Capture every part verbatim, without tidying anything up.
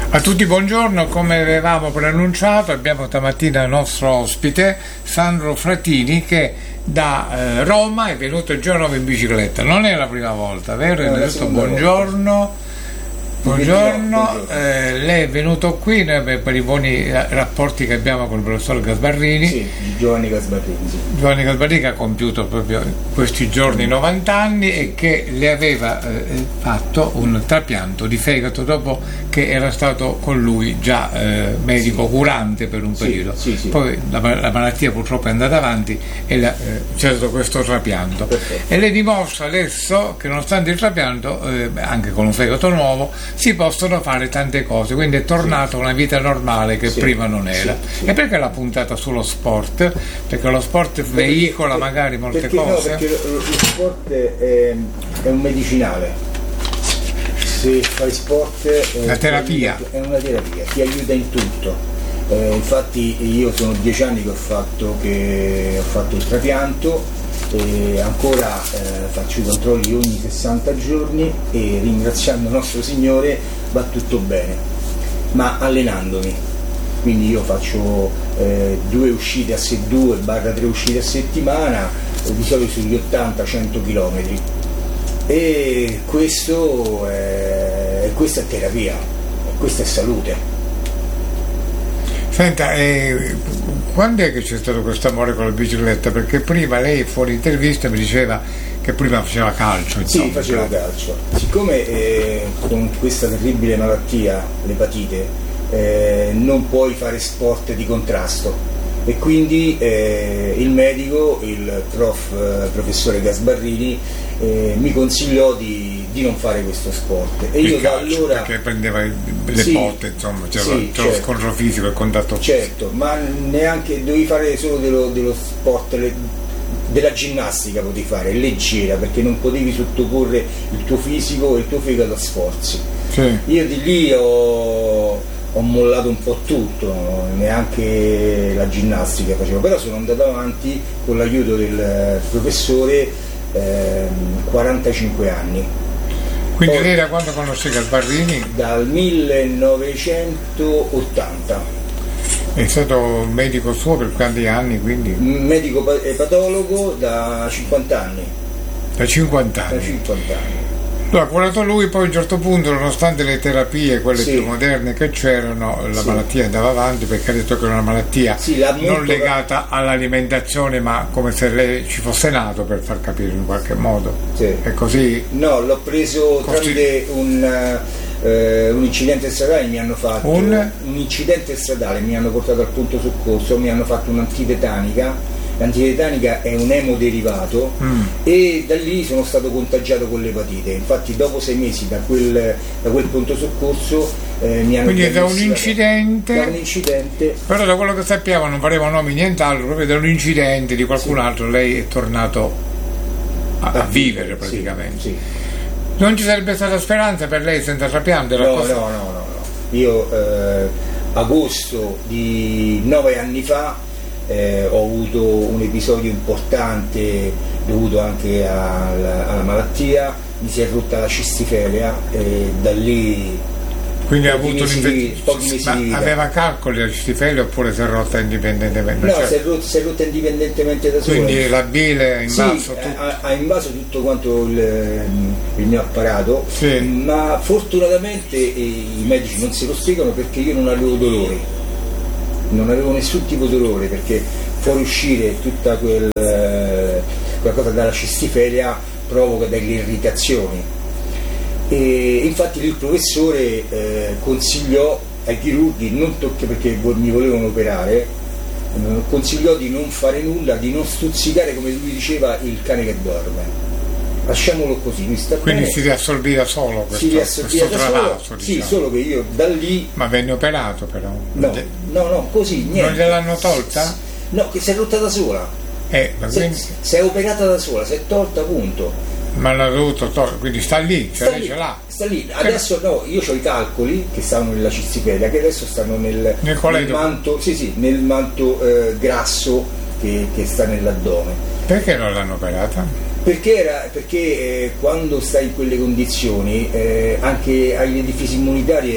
A tutti buongiorno, come avevamo preannunciato abbiamo stamattina il nostro ospite Sandro Fratini che da eh, Roma è venuto a Genova in bicicletta, non è la prima volta, vero? No, Innanzitutto buongiorno. Buongiorno, eh, lei è venuto qui noi, per i buoni rapporti che abbiamo con il professor Gasbarrini. Sì, Giovanni Gasbarrini. Sì. Giovanni Gasbarrini che ha compiuto proprio questi giorni novanta anni e che le aveva eh, fatto un trapianto di fegato dopo che era stato con lui già eh, medico sì. curante per un periodo. Sì, sì, sì. Poi la, la malattia purtroppo è andata avanti e la, eh, c'è stato questo trapianto. Perfetto. E lei dimostra adesso che nonostante il trapianto, eh, anche con un fegato nuovo, si possono fare tante cose, quindi è tornato a una vita normale che sì, prima non era. Sì, sì. E perché l'ha puntata sullo sport? Perché lo sport perché, veicola perché, magari molte perché cose? No, perché lo, lo sport è, è un medicinale. Se fai sport è, la terapia. è una terapia, ti aiuta in tutto. Eh, infatti io sono dieci anni che ho fatto, che ho fatto il trapianto. E ancora eh, faccio i controlli ogni sessanta giorni e ringraziando il nostro Signore va tutto bene, ma allenandomi, quindi io faccio eh, due uscite a se due barra tre uscite a settimana, eh, di solito sugli ottanta cento chilometri, e questo è, questa è terapia, questa è salute. Senta, eh, quando è che c'è stato questo amore con la bicicletta? Perché prima lei fuori intervista mi diceva che prima faceva calcio. Insomma. Sì, faceva calcio. Siccome eh, con questa terribile malattia, l'epatite, eh, non puoi fare sport di contrasto e quindi eh, il medico, il prof, eh, professore Gasbarrini, eh, mi consigliò di, di non fare questo sport. E il io calcio, da allora perché prendeva le sì, botte, insomma, c'era, sì, c'era certo. lo scontro fisico, il contatto fisico. Certo, ma neanche dovevi fare solo dello, dello sport, le, della ginnastica potevi fare, leggera, perché non potevi sottoporre il tuo fisico e il tuo fegato a sforzi. Sì. Io di lì ho, ho mollato un po' tutto, neanche la ginnastica facevo, però sono andato avanti con l'aiuto del professore ehm, quarantacinque anni. Quindi Poi, lei da quando conosce Gasbarrini? Dal millenovecentottanta. È stato medico suo per quanti anni, quindi? Medico patologo da cinquanta anni. Da cinquanta anni. Da cinquanta anni. Lo ha curato lui, poi a un certo punto, nonostante le terapie, quelle sì. più moderne che c'erano, la sì. malattia andava avanti, perché ha detto che era una malattia sì, non legata all'alimentazione, ma come se lei ci fosse nato, per far capire in qualche modo. Sì. È così? No, l'ho preso Costi... tramite un, uh, un incidente stradale, mi hanno fatto un... un incidente stradale, mi hanno portato al pronto soccorso, mi hanno fatto un'antitetanica. L'antitetanica è un emoderivato mm. e da lì sono stato contagiato con l'epatite. Infatti dopo sei mesi da quel, da quel pronto soccorso eh, mi hanno quindi da un, incidente, da un incidente però da quello che sappiamo non faremo nomi nient'altro, proprio da un incidente di qualcun sì. altro lei è tornato a, a vivere praticamente. Sì, sì. Non ci sarebbe stata speranza per lei senza trapianto? No, cosa... no, no, no, no. Io eh, agosto di nove anni fa Eh, ho avuto un episodio importante dovuto anche alla, alla malattia, mi si è rotta la cistifelea e da lì quindi ha avuto un'infezione. Aveva calcoli la cistifelea oppure si è rotta indipendentemente? No, cioè... si, è rotta, si è rotta indipendentemente da sola. Quindi la bile ha invaso sì, tutto? Ha, ha invaso tutto quanto il, il mio apparato, sì. ma fortunatamente i medici non se lo spiegano perché io non avevo dolori. Non avevo nessun tipo di dolore perché fuoriuscire tutta quel, eh, quella cosa dalla cistifelea provoca delle irritazioni e infatti il professore eh, consigliò ai chirurghi non tocchi perché mi volevano operare, eh, consigliò di non fare nulla, di non stuzzicare, come lui diceva, il cane che dorme. Lasciamolo così, mi sta quindi bene. si riassorbì da solo questo, si riassorbì questo da travaso, solo, diciamo. Sì, solo che io da lì ma venne operato però no, no, no, così niente. Non gliel'hanno tolta? No, che si è rotta da sola. Eh, ma si, quindi... si è operata da sola, si è tolta, punto. Ma l'ha dovuto togliere, quindi sta lì, cioè sta lei lì, ce l'ha. Sta lì, adesso no, io ho i calcoli che stavano nella cistifelea, che adesso stanno nel, nel, nel manto, sì, sì, nel manto eh, grasso che, che sta nell'addome. Perché non l'hanno operata? Perché, era, perché eh, quando stai in quelle condizioni eh, anche hai le difese immunitarie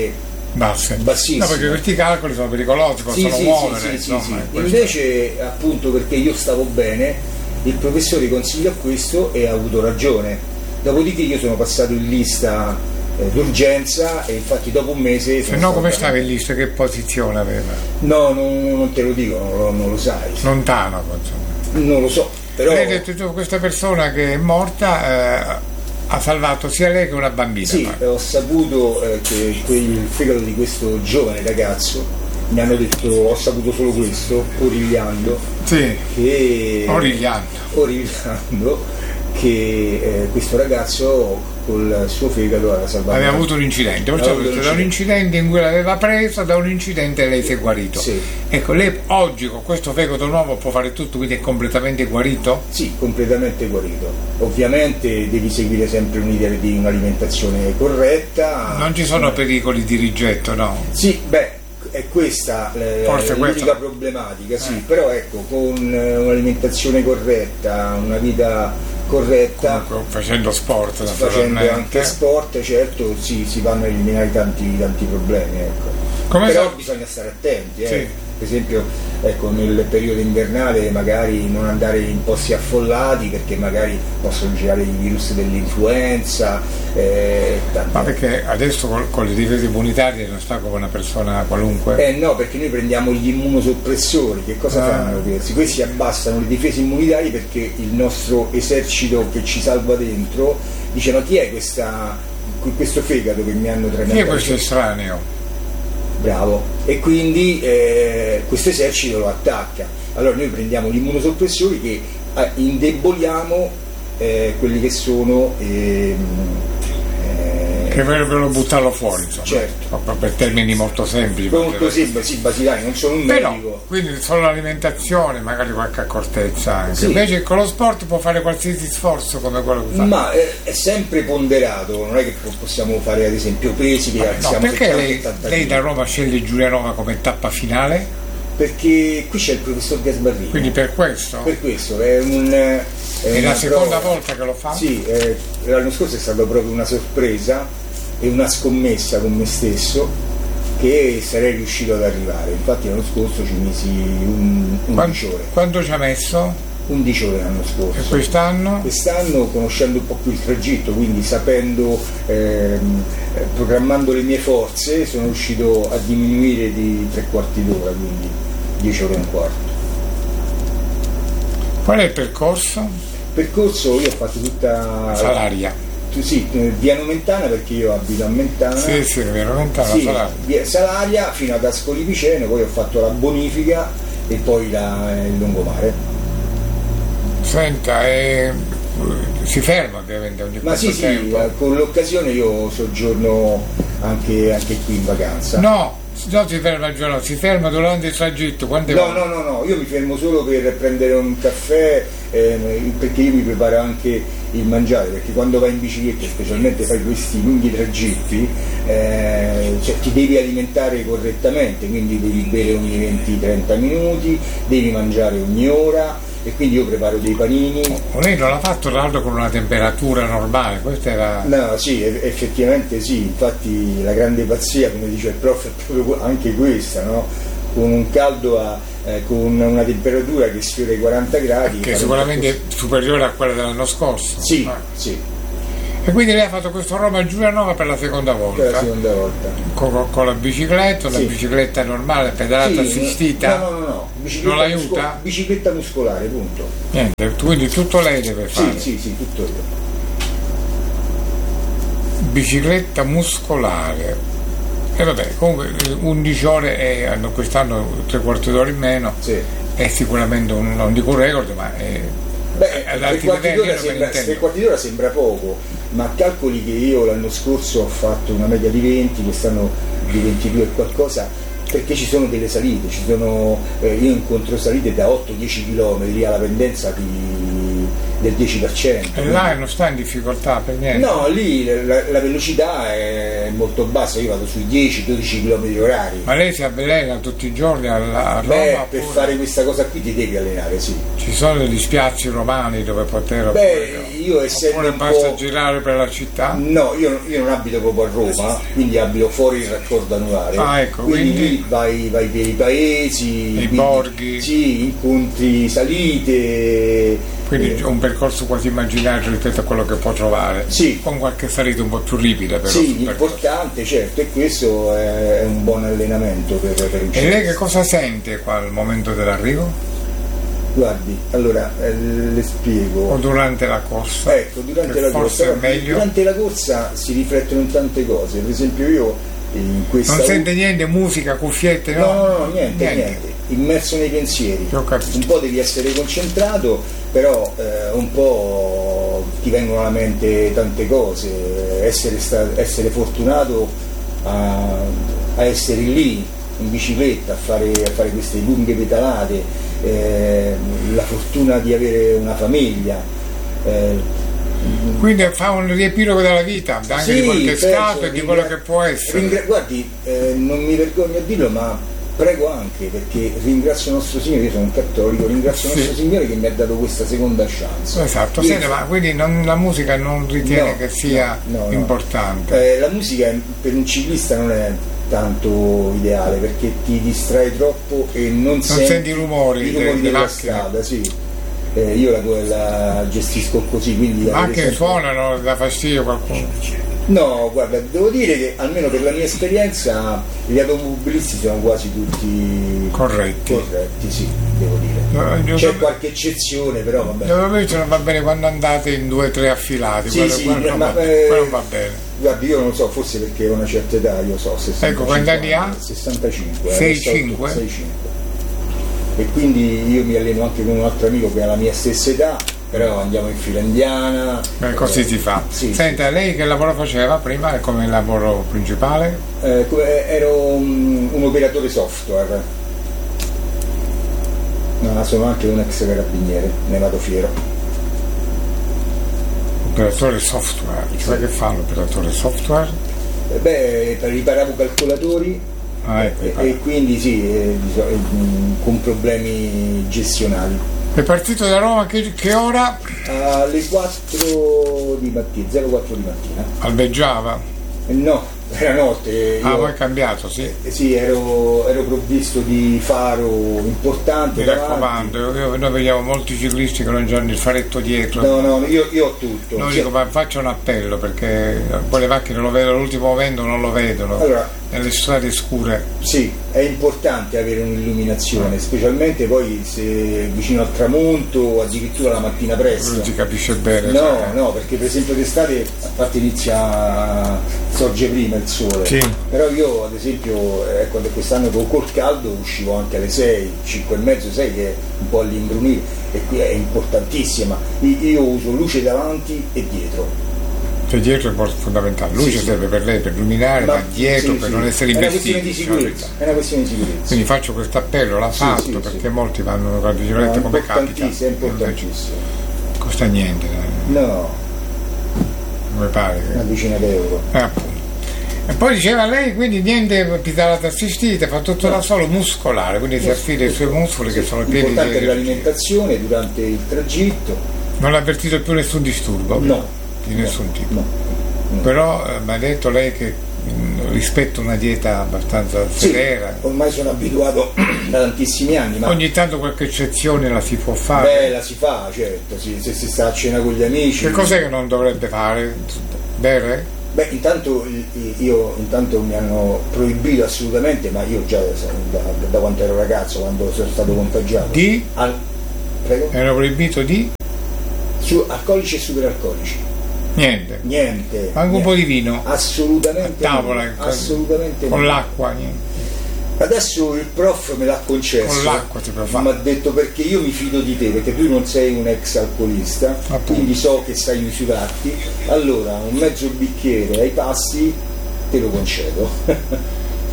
basse. Bassissime. No, perché questi calcoli sono pericolosi, possono sì, sì, muovere. Sì, sì, insomma, sì, sì. Invece, appunto, perché io stavo bene, il professore consiglia questo e ha avuto ragione. Dopodiché io sono passato in lista eh, d'urgenza e infatti dopo un mese... Se no come stavi in lista? Che posizione aveva? No, non, non te lo dico, non lo, non lo sai. Lontano, insomma. Non lo so, però... Lei ha detto tu, questa persona che è morta... Eh, ha salvato sia lei che una bambina. Sì, ma. ho saputo eh, che il fegato di questo giovane ragazzo, mi hanno detto, ho saputo solo questo, origliando, sì, che, origliando. origliando che eh, questo ragazzo col suo fegato aveva salvato. Aveva avuto un incidente, perciò avuto da un incidente in cui l'aveva presa, da un incidente lei si è guarito. Sì. Ecco, lei oggi con questo fegato nuovo può fare tutto, quindi è completamente guarito? Sì, completamente guarito. Ovviamente devi seguire sempre un'idea di un'alimentazione corretta. Non ci sono pericoli di rigetto, no? Sì, beh, è questa Forse l'unica questa... problematica, sì, eh. però ecco, con un'alimentazione corretta, una vita corretta, comunque, facendo sport, facendo anche sport, certo si, si vanno a eliminare tanti, tanti problemi, ecco. Come però sa... bisogna stare attenti, eh. Sì. Per esempio, ecco, nel periodo invernale magari non andare in posti affollati perché magari possono girare i virus dell'influenza. Eh, Ma perché adesso con, con le difese immunitarie non sta come una persona qualunque? Eh no, perché noi prendiamo gli immunosoppressori, che cosa ah. fanno questi? Questi abbassano le difese immunitarie perché il nostro esercito che ci salva dentro dice ma chi è questa, questo fegato che mi hanno trapiantato? Chi è questo estraneo? Bravo, e quindi eh, questo esercito lo attacca. Allora noi prendiamo gli immunosoppressori che eh, indeboliamo eh, quelli che sono eh, eh, che vorrebbero buttarlo fuori, insomma. Certo. Per termini molto semplici. Molto semplici, sì, basilari, non sono un Però, medico. quindi solo l'alimentazione, magari qualche accortezza anche. Sì. Invece con lo sport può fare qualsiasi sforzo come quello che fa. Ma è, è sempre ponderato, non è che possiamo fare ad esempio pesi che no, perché lei, lei da Roma sceglie Giulianova come tappa finale? Perché qui c'è il professor Gasbarrini. Quindi per questo? Per questo, è un... È, è la seconda prova. volta che lo fa? Sì, eh, l'anno scorso è stata proprio una sorpresa e una scommessa con me stesso che sarei riuscito ad arrivare. Infatti l'anno scorso ci misi un, undici ore. Quanto ci ha messo? undici ore l'anno scorso. E quest'anno? Quest'anno conoscendo un po' più il tragitto, quindi sapendo, ehm, programmando le mie forze, sono riuscito a diminuire di tre quarti d'ora, quindi dieci ore e un quarto. Qual è il percorso? Il percorso io ho fatto tutta... Salaria. Sì, via Nomentana perché io abito a Mentana. Sì, sì, via Nomentana, sì, Salaria. Via Salaria fino ad Ascoli Piceno, poi ho fatto la bonifica e poi la, il lungomare. Senta, eh, si ferma ovviamente ogni Ma sì, tempo. sì, con l'occasione io soggiorno anche, anche qui in vacanza. No, no, si ferma il giorno, si ferma durante il tragitto. Quante no, volte? no, no, no, io mi fermo solo per prendere un caffè, eh, perché io mi preparo anche il mangiare, perché quando vai in bicicletta, specialmente fai questi lunghi tragitti, eh, cioè, ti devi alimentare correttamente, quindi devi bere ogni venti trenta minuti, devi mangiare ogni ora. E quindi io preparo dei panini. Lei non l'ha fatto tra l'altro con una temperatura normale? Questa era... No, sì, effettivamente sì, infatti la grande pazzia, come dice il prof, è proprio anche questa, no? Con un caldo a, eh, con una temperatura che sfiora i quaranta gradi. Che è sicuramente posto... superiore a quella dell'anno scorso. Sì, ah. sì. E quindi lei ha fatto questo Roma Giulianova per la seconda volta? Per la seconda volta. Con, con la bicicletta, la sì. bicicletta normale, pedalata sì, assistita? No, no, no, no. Bicicletta non l'aiuta? Muscol- bicicletta muscolare, punto. Niente, quindi tutto lei deve fare? Sì, sì, sì, tutto io. Bicicletta muscolare. E vabbè, comunque undici ore e quest'anno tre quarti d'ora in meno, sì. È sicuramente un, non dico un record, ma è... Beh, tre quarti d'ora sembra, tre quarti d'ora sembra poco, ma calcoli che io l'anno scorso ho fatto una media di venti, quest'anno di ventidue e qualcosa, perché ci sono delle salite, ci sono, eh, io incontro salite da otto dieci chilometri alla pendenza di del dieci per cento. E là non sta in difficoltà per niente? No, lì la, la velocità è molto bassa, io vado sui dieci dodici chilometri orari. Ma lei si avvelena tutti i giorni a, a Roma? Beh, per fare questa cosa qui ti devi allenare, sì. Ci sono degli spiazzi romani dove poter... Beh, io essendo oppure un basta po'... girare per la città? No, io, io non abito proprio a Roma, quindi abito fuori il raccordo anulare. Ah, ecco, quindi, quindi... lì vai, vai per i paesi, i borghi. Sì, incontri salite. Quindi eh, un percorso quasi immaginario rispetto a quello che può trovare, sì, con qualche salita un po' più ripida però. Sì, importante, certo, e questo è un buon allenamento per, per un E lei che cosa sente qua al momento dell'arrivo? Guardi, allora eh, le spiego. O durante la corsa? Ecco, durante la forse corsa. È meglio. Durante la corsa si riflettono in tante cose, per esempio io in questa... Non sente niente, musica, cuffiette, no? No, no, no, niente, niente, niente. Immerso nei pensieri. Un po' devi essere concentrato, però eh, un po' ti vengono alla mente tante cose, essere, sta- essere fortunato a, a essere lì in bicicletta, a fare, a fare queste lunghe pedalate, eh, la fortuna di avere una famiglia. Eh, Quindi fa un riepilogo della vita, anche sì, di quel che è stato penso, e di quello che può essere. Ringra- guardi, eh, non mi vergogno a dirlo, ma prego anche, perché ringrazio il nostro Signore, io sono un cattolico, ringrazio il sì. nostro Signore che mi ha dato questa seconda chance. Esatto, Senti, ma quindi non, la musica non ritiene no, che sia no, no, importante? No. Eh, la musica per un ciclista non è tanto ideale perché ti distrae troppo e non, non senti, senti i rumori, i rumori de, della de strada, sì. Eh, io la, la gestisco così, quindi ma anche sempre... suonano, dà fastidio qualcuno? No, guarda, devo dire che almeno per la mia esperienza gli automobilisti sono quasi tutti corretti, corretti sì, devo dire. No, c'è qualche eccezione, però vabbè. Ovviamente non va bene quando andate in due o tre affilati, sì, quello, sì, quello, non, ma, va, eh, quello non va bene. Guardi, io non lo so, forse perché ho una certa età, io so, sessantacinque. Ecco, quanti anni ha? sessantacinque. sessantacinque? sessantacinque. E quindi io mi alleno anche con un altro amico che ha la mia stessa età, però andiamo in fila indiana. Beh, così eh, si fa. Sì, Senta, sì. Lei che lavoro faceva prima e come lavoro principale? Eh, ero un, un operatore software. No, sono anche un ex carabiniere, ne vado fiero. Operatore software, cioè sì. Che fa l'operatore software? Eh, beh, riparavo calcolatori. Ah, ecco, e, e quindi sì, eh, con problemi gestionali. È partito da Roma che, che ora? Alle quattro di mattina, zero quattro di mattina. Albeggiava? Eh, no, era notte. Ah, poi è cambiato, sì. Eh, sì, ero, ero provvisto di faro importante. Mi raccomando, io, noi vediamo molti ciclisti che non hanno il faretto dietro. No, no, io, io ho tutto. No, cioè, dico, ma faccio un appello perché poi le macchine lo vedono all'ultimo momento, non lo vedono. Allora, nelle strade scure. Sì, è importante avere un'illuminazione, specialmente poi se vicino al tramonto, addirittura la mattina presto. Non si capisce bene. No, cioè. no, perché per esempio d'estate a parte inizia sorge prima il sole. Sì. Però io ad esempio eh, quando quest'anno col caldo uscivo anche alle sei, cinque e mezzo, sei che è un po' all'imbrunire e qui è importantissima. Io uso luce davanti e dietro. Cioè dietro è fondamentale, luce sì, serve sì. per lei per illuminare, ma, ma dietro sì, per sì. non essere investiti. È una questione di sicurezza, è una questione di sicurezza. Quindi faccio questo appello, l'ha sì, fatto sì, perché sì. molti vanno con la bicicletta no, come capita. È importantissimo. Costa niente. No. Come pare. Che... Una decina d'euro. Eh, appunto. E poi diceva lei, quindi niente pedalata assistita, fa tutto no. da solo muscolare, quindi si affida ai suoi muscoli sì, che sono pieni di... L'importante è l'alimentazione durante il tragitto. Non ha avvertito più nessun disturbo? No. Di nessun no. tipo? No. No. Però eh, mi ha detto lei che mh, rispetta una dieta abbastanza severa. Sì, ormai sono abituato da tantissimi anni. Ma ogni tanto qualche eccezione la si può fare? Beh, la si fa, certo, sì, se si sta a cena con gli amici. Che cos'è che non dovrebbe fare? Bere? Beh, intanto io intanto mi hanno proibito assolutamente, ma io già da, da quando ero ragazzo, quando sono stato contagiato. Di? Al, prego? Era proibito di? Su alcolici e superalcolici. Niente. Niente. Anche niente. Un po' di vino. Assolutamente. A tavola. No. Assolutamente. Con no. l'acqua, niente. Adesso il prof me l'ha concesso. Con l'acqua ti può fare. Mi ha detto perché io mi fido di te, perché tu non sei un ex alcolista, appunto. Quindi so che sai misurarti. Allora un mezzo bicchiere ai passi te lo concedo.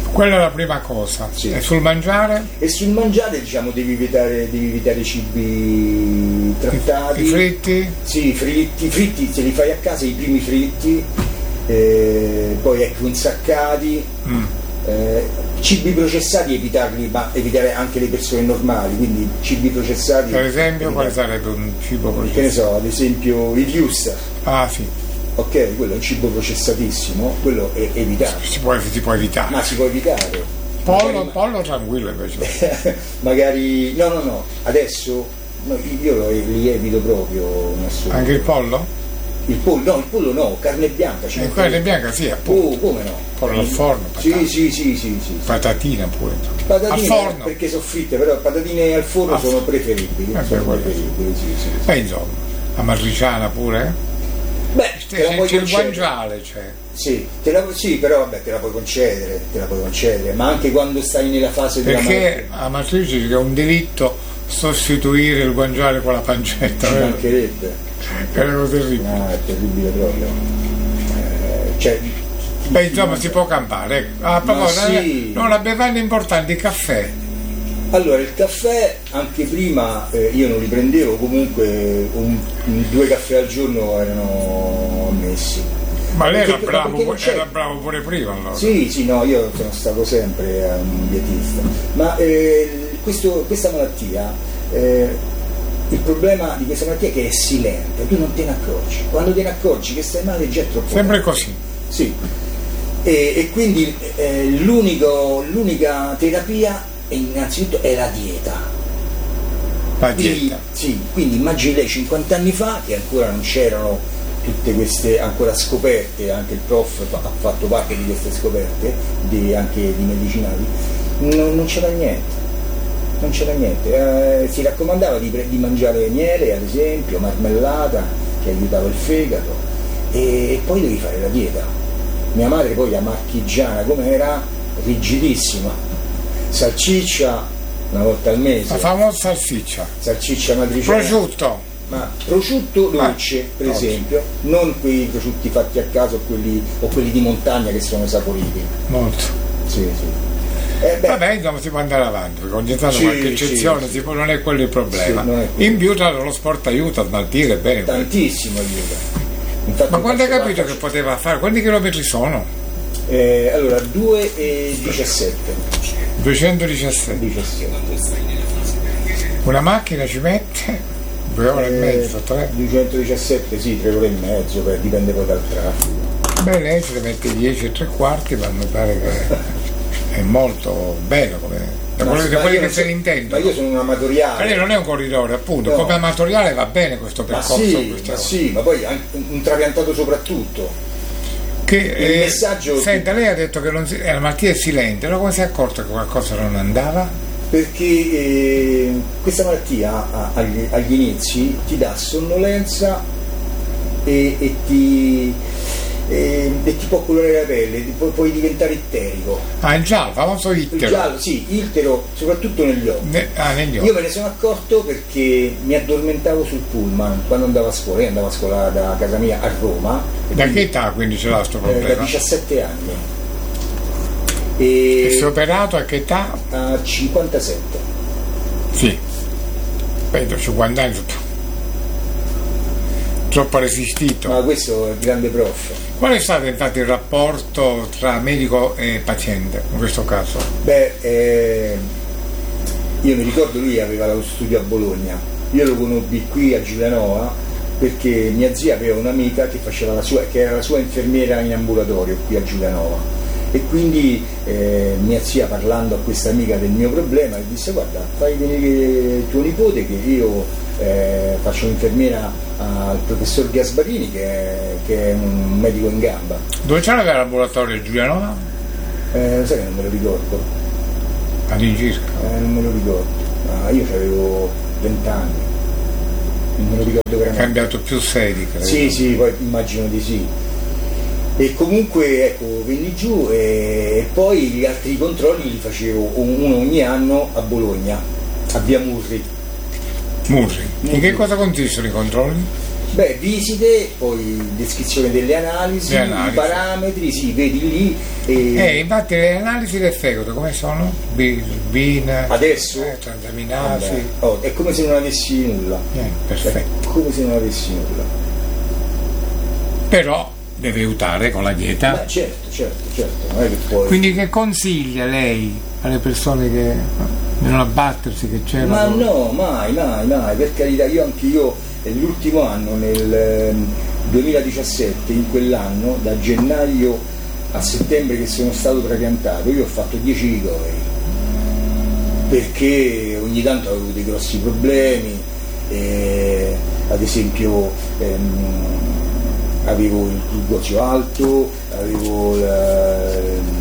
Quella è la prima cosa. Sì. E sul mangiare? E sul mangiare, diciamo, devi evitare, devi evitare cibi trattati. I fritti? Sì, fritti, fritti se li fai a casa, i primi fritti, eh, poi ecco insaccati, mm. eh, cibi processati evitarli, ma evitare anche le persone normali, quindi cibi processati. Per esempio, quale sarebbe un cibo processato? Che ne so, ad esempio il Wuster. Ah sì. Ok, quello è un cibo processatissimo, quello è evitare. Si può, si può evitare. Ma si può evitare. Pollo, magari, pollo tranquillo invece. Magari. No, no, no, adesso no, io lo, li evito proprio. Anche il pollo? Il pollo, no, il pollo no, carne bianca. E carne bianca sì, appunto. Oh, come no? Pollo al forno, patate. Sì, sì, sì, sì, sì. Patatina pure. Patatine al forno. Perché sono fritte, però patatine al forno ah, sono preferibili. Eh, sono preferibili, sì, sì, sì. Beh, insomma, la matriciana pure? Beh, te la puoi c'è concedere. Il guanciale c'è. Sì, te la, sì, però vabbè, te la puoi concedere, te la puoi concedere, ma anche quando stai nella fase perché della perché a matrice dice che è un delitto sostituire il guanciale con la pancetta. Ci mancherebbe. È una cosa terribile. No, è terribile proprio. Eh, cioè, beh, insomma, si può campare. Ah, proprio, sì. No, la bevanda importante, il caffè. Allora, il caffè anche prima eh, io non li prendevo, comunque un, un, due caffè al giorno erano ammessi. Ma lei era bravo, era bravo pure prima allora? Sì, sì, no, io sono stato sempre un dietista. Ma eh, questo, questa malattia, eh, il problema di questa malattia è che è silente, tu non te ne accorgi. Quando te ne accorgi che stai male già è troppo sempre tardi. Così. Sì. E, e quindi eh, l'unico, l'unica terapia innanzitutto è la dieta. La quindi, dieta. Sì, quindi immagini lei cinquanta anni fa che ancora non c'erano tutte queste ancora scoperte, anche il prof ha fatto parte di queste scoperte, di, anche di medicinali, non, non c'era niente, non c'era niente. Eh, si raccomandava di, di mangiare miele, ad esempio, marmellata, che aiutava il fegato, e, e poi devi fare la dieta. Mia madre poi, a marchigiana com'era, rigidissima. Salsiccia una volta al mese, la famosa salsiccia, salsiccia matriciana, prosciutto, ma prosciutto dolce, ah, per dolce. esempio, non quei prosciutti fatti a caso o quelli, o quelli di montagna che sono saporiti molto. Sì, sì. Eh, beh, vabbè, insomma, si può andare avanti perché ogni tanto sì, qualche eccezione sì, si può, non è quello il problema. Sì, quello. In più lo sport aiuta a smaltire bene, tantissimo aiuta. Infatti, ma quando hai capito che poteva fare? Quanti chilometri sono? Eh, allora due e diciassette duecentodiciassette. Una macchina ci mette due ore eh, e mezzo, tre. duecentodiciassette, sì, tre ore e mezzo, beh, dipende poi dal traffico. Beh, lei se ne mette dieci e tre quarti, ma mi pare che è molto bello come da ma quelli, ma quelli che so, se ne intendono. Ma io sono un amatoriale. Ma lei non è un corridore, appunto, no. Come amatoriale va bene questo percorso. Ma sì, ma, sì, ma poi anche un trapiantato soprattutto. Che, eh, messaggio senta, lei ha detto che non si, eh, la malattia è silente, allora come si è accorto che qualcosa non andava? Perché eh, questa malattia a, agli, agli inizi ti dà sonnolenza e, e, ti, e, e ti può colorare la pelle, ti puoi, puoi diventare itterico. Ah, il giallo, famoso ittero. Il giallo, sì, ittero, soprattutto negli occhi. Ne, ah, negli occhi. Io me ne sono accorto perché mi addormentavo sul pullman quando andavo a scuola. Io andavo a scuola da casa mia a Roma. Da quindi, che età quindi ce l'ha questo problema? Eh, da diciassette anni. E, e si è operato a che età? A cinquantasette. Sì. Vedo cinquanta anni troppo resistito. Ma questo è il grande prof. Qual è stato infatti il rapporto tra medico e paziente in questo caso? Beh, eh, io mi ricordo, lui aveva lo studio a Bologna, io lo conobbi qui a Giulianova perché mia zia aveva un'amica che faceva la sua, che era la sua infermiera in ambulatorio qui a Giulianova, e quindi eh, mia zia, parlando a questa amica del mio problema, gli disse: guarda, fai venire tuo nipote che io eh, faccio l'infermiera al professor Gasbarini che è, che è un medico in gamba. Dove c'era l'ambulatorio, Giulianova? Eh, sai che non me lo ricordo. All'incirca? Eh, non me lo ricordo. Ah, io avevo vent'anni. Non me lo ricordo veramente. È cambiato più sedi, credo. Sì, sì, poi immagino di sì. E comunque, ecco, venni giù e poi gli altri controlli li facevo uno ogni anno a Bologna, a via Murri. Murri. In che cosa consistono i controlli? Beh, visite, poi descrizione delle analisi, analisi. I parametri, sì, vedi lì. E... Eh, infatti le analisi del fegato come sono? Bina, adesso? Eh, transaminasi. Oh, è come se non avessi nulla. Eh, perfetto. È come se non avessi nulla. Però deve aiutare con la dieta. Beh, certo, certo, certo. Non è che puoi... Quindi che consiglia lei alle persone che di non abbattersi, che c'è? Ma no, mai, mai, mai, per carità, io anche io l'ultimo anno, nel duemiladiciassette, in quell'anno, da gennaio a settembre che sono stato trapiantato, io ho fatto dieci ricoveri, perché ogni tanto avevo dei grossi problemi, eh, ad esempio ehm, avevo il glucosio alto, avevo la,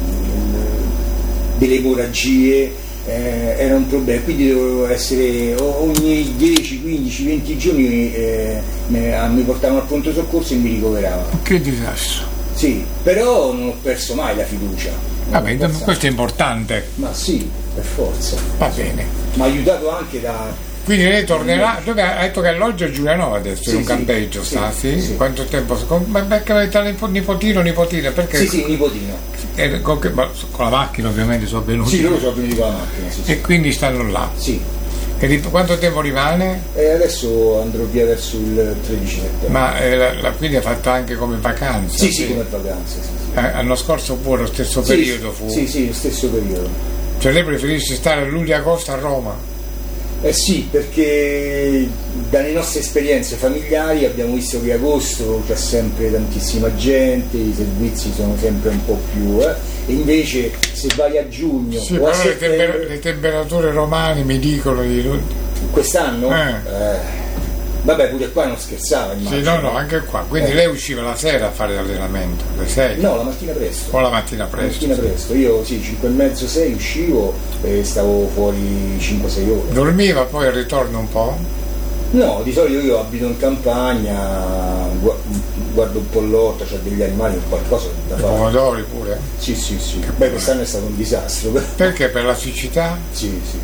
delle emorragie, eh, era un problema, quindi dovevo essere ogni dieci, quindici, venti giorni eh, mi portavano al pronto soccorso e mi ricoveravano. Che disastro! Sì, però non ho perso mai la fiducia. Vabbè, questo è importante. Ma sì, per forza. Va bene. Mi ha aiutato anche da... Quindi lei tornerà, dove ha detto che alloggio a Giulianova adesso, sì, in un sì, campeggio, sì, sta, sì? Sì. Quanto tempo? Ma perché avete nipotino, nipotina? Perché? Sì, sì, nipotino. Eh, con, che, con la macchina ovviamente sono venuti. Sì, loro sono venuti con la macchina, sì, sì. E quindi stanno là. Sì. E quanto tempo rimane? E adesso andrò via verso il tredici settembre. Ma eh, la, la, quindi ha fatto anche come vacanza? Sì, sì, sì, come vacanza, sì, sì. Eh, l'anno scorso pure lo stesso sì, periodo fu? Sì, sì, lo stesso periodo. Cioè lei preferisce stare a luglio e agosto a Roma? Eh sì, perché dalle nostre esperienze familiari abbiamo visto che agosto c'è sempre tantissima gente, i servizi sono sempre un po' più, eh? E invece se vai a giugno sì, o però a le, temper- le temperature romane mi dicono di... quest'anno? Eh. Eh. Vabbè, pure qua non scherzava, immagino. Sì, no, no, anche qua. Quindi eh. lei usciva la sera a fare l'allenamento, alle sei? No, la mattina presto. O la mattina presto? La mattina sì. presto. Io sì, cinque e mezzo, sei uscivo e stavo fuori cinque sei ore. Dormiva poi al ritorno un po'? No, di solito io abito in campagna, guardo un po' l'orto, c'ho degli animali, qualcosa da fare. Pomodori pure? Sì, sì, sì. Che Beh, quest'anno è stato un disastro. Perché? Per la siccità? Sì, sì.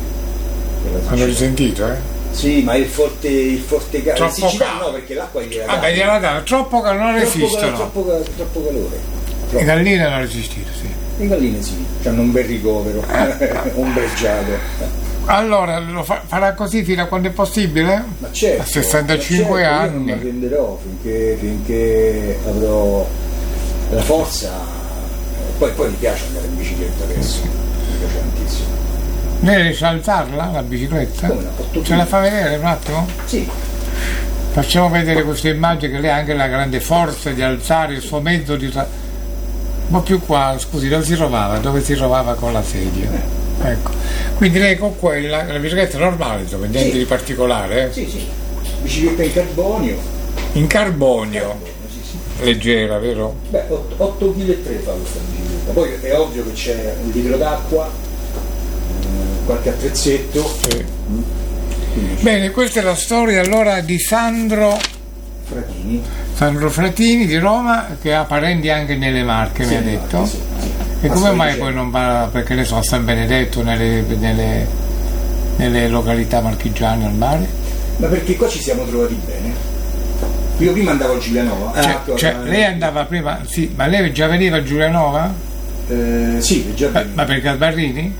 Hanno risentito, eh? Sì, ma il forte, il forte calore. Troppo siccità caldo. No, perché l'acqua gliela dà. Vabbè, gliela danno, troppo calore non resistono. Troppo, troppo, troppo calore. Troppo. Le galline hanno resistito, sì. Le galline sì, hanno un bel ricovero, ombreggiato. Allora, lo fa, farà così fino a quando è possibile? Ma certo, a sessantacinque ma certo, anni. Io non mi arrenderò finché, finché avrò la forza. Poi, poi mi piace andare in bicicletta adesso, mi piace tantissimo. Lei riesce a alzarla la bicicletta? Come no? Ce la fa vedere un attimo? Sì. Facciamo vedere questa immagine che lei ha anche la grande forza di alzare il suo mezzo di... un po' più qua, scusi, dove si trovava? Dove si trovava con la sedia? Eh. Ecco. Quindi lei con quella, la bicicletta normale, insomma, niente sì. di particolare? Eh? Sì, sì. Bicicletta in carbonio. In carbonio? carbonio sì, sì. Leggera, vero? Beh, otto virgola tre chili fa questa bicicletta. Poi è ovvio che c'è un litro d'acqua, qualche attrezzetto. Sì. Bene, questa è la storia allora di Sandro Fratini. Sandro Fratini di Roma, che ha parenti anche nelle Marche, sì, mi ha detto. Sì, sì. E come mai dicendo. Poi non va, perché ne so, a San Benedetto, nelle, nelle, nelle località marchigiane al mare? Ma perché qua ci siamo trovati bene. Io prima andavo a Giulianova. Cioè, ah, cioè eh, lei andava prima, sì, ma lei già veniva a Giulianova? Eh, sì, già veniva. Ma, ma per Gasbarrini?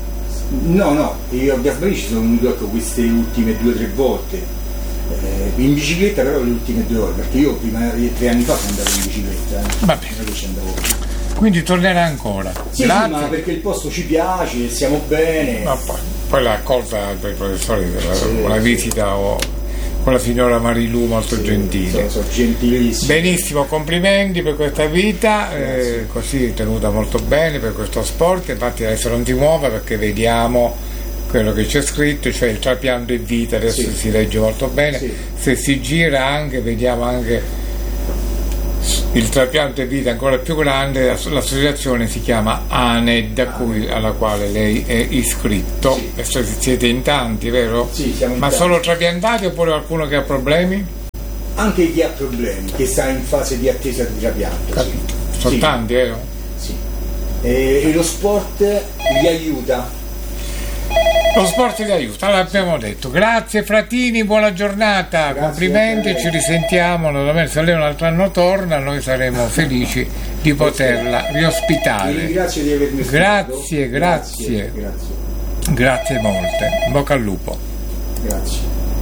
No, no, io a Gasbarrini ci sono venuto ecco, queste ultime due o tre volte. Eh, in bicicletta però le ultime due ore, perché io prima tre anni fa sono andato in bicicletta. Eh. Va bene. Non che ci andavo. Quindi tornerà ancora. Sì, sì, ma perché il posto ci piace, stiamo bene. Ma poi, poi l'ha accolta del professore, sì, una sì. visita o con la signora Marilu molto sì, gentile. Sono, sono gentilissimo. Benissimo, complimenti per questa vita, eh, così tenuta molto bene per questo sport. Infatti adesso non ti muova perché vediamo quello che c'è scritto, cioè il trapianto è vita, adesso sì. si legge molto bene. Sì. Se si gira anche, vediamo anche il trapianto è vita ancora più grande, l'associazione si chiama A N E D, a cui, alla quale lei è iscritto. Sì. Siete in tanti, vero? Sì, siamo in Ma tanti. Solo trapiantati oppure qualcuno che ha problemi? Anche chi ha problemi, che sta in fase di attesa di trapianto. Capito. Sì. Sono sì. tanti, vero? Sì. E, e lo sport gli aiuta. Lo sport ti aiuta, l'abbiamo detto. Grazie Fratini, buona giornata, grazie, complimenti, ci risentiamo nuovamente. Se lei un altro anno torna, noi saremo felici di poterla riospitare. Ti ringrazio di avermi grazie, grazie, grazie, grazie molte. In bocca al lupo. Grazie.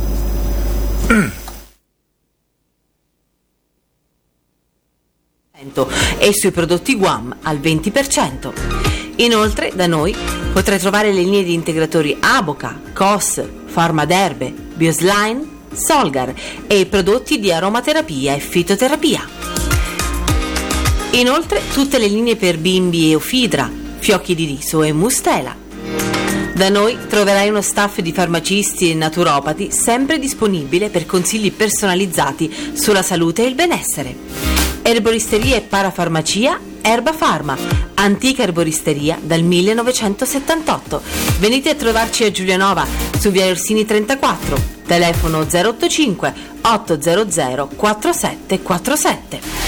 E sui prodotti Guam al venti per cento. Inoltre da noi potrai trovare le linee di integratori Aboca, C O S, Pharmaderbe, Bioslime, Solgar e i prodotti di aromaterapia e fitoterapia. Inoltre tutte le linee per bimbi e Ofidra, fiocchi di riso e mustela. Da noi troverai uno staff di farmacisti e naturopati sempre disponibile per consigli personalizzati sulla salute e il benessere. Erboristeria e parafarmacia Erba Pharma, antica erboristeria dal millenovecentosettantotto. Venite a trovarci a Giulianova su via Orsini trentaquattro, telefono zero otto cinque otto zero zero quattro sette quattro sette.